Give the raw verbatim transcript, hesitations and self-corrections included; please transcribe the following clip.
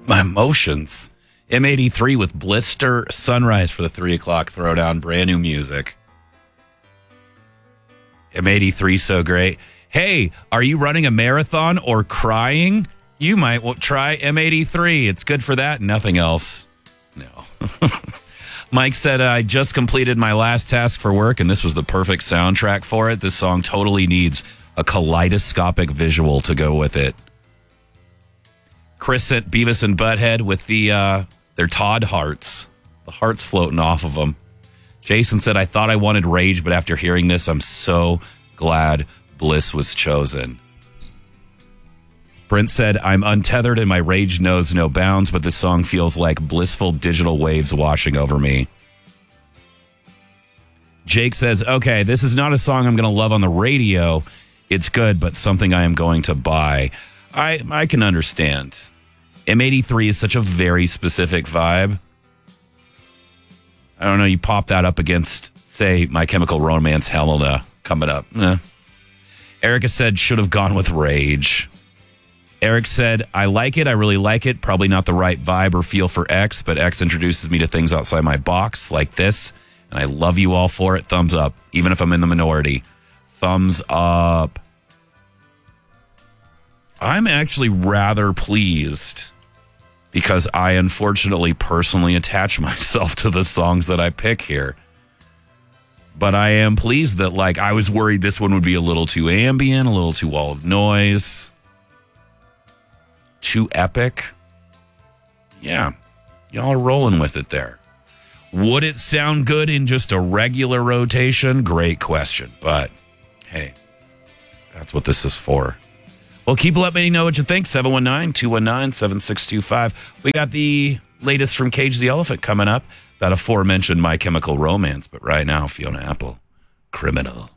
My emotions. M eighty-three with Blister Sunrise for the three o'clock throwdown. Brand new music. M eighty-three, so great. Hey, are you running a marathon or crying? You might try M eighty-three. It's good for that. Nothing else. No. Mike said, I just completed my last task for work, and this was the perfect soundtrack for it. This song totally needs a kaleidoscopic visual to go with it. Chris sent Beavis and Butthead with the uh, their Todd hearts. The hearts floating off of them. Jason said, I thought I wanted Rage, but after hearing this, I'm so glad Bliss was chosen. Brent said, I'm untethered and my rage knows no bounds, but this song feels like blissful digital waves washing over me. Jake says, okay, this is not a song I'm going to love on the radio. It's good, but something I am going to buy. I I can understand. M eighty-three is such a very specific vibe. I don't know, you pop that up against, say, My Chemical Romance, Helena coming up. Eh. Erica said, should have gone with Rage. Eric said, I like it. I really like it. Probably not the right vibe or feel for X, but X introduces me to things outside my box like this, and I love you all for it. Thumbs up, even if I'm in the minority. Thumbs up. I'm actually rather pleased because I unfortunately personally attach myself to the songs that I pick here. But I am pleased that, like, I was worried this one would be a little too ambient, a little too wall of noise. Too epic. Yeah, y'all are rolling with it there. Would it sound good in just a regular rotation? Great question. But, hey, that's what this is for. Well, keep letting me know what you think. seven one nine, two one nine, seven six two five. We got the latest from Cage the Elephant coming up. That aforementioned My Chemical Romance. But right now, Fiona Apple, Criminal.